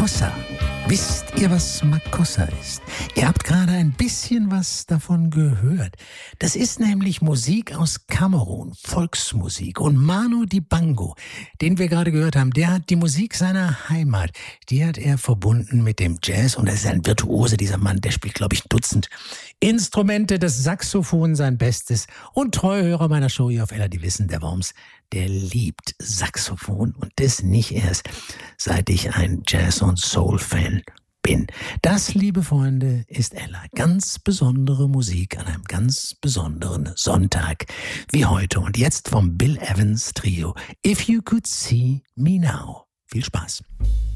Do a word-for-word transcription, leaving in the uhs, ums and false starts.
Makossa. Wisst ihr, was Makossa ist? Ihr habt gerade ein bisschen was davon gehört. Das ist nämlich Musik aus Kamerun, Volksmusik. Und Manu Dibango, den wir gerade gehört haben, der hat die Musik seiner Heimat, die hat er verbunden mit dem Jazz. Und er ist ein Virtuose, dieser Mann, der spielt, glaube ich, ein Dutzend Instrumente, das Saxophon sein Bestes. Und treue Hörer meiner Show hier auf Ella, die wissen, der Worms, der liebt Saxophon. Und das nicht erst, seit ich ein Jazz- und Soul-Fan bin. Das, liebe Freunde, ist Ella. Ganz besondere Musik an einem ganz besonderen Sonntag wie heute. Und jetzt vom Bill Evans Trio. If You Could See Me Now. Viel Spaß.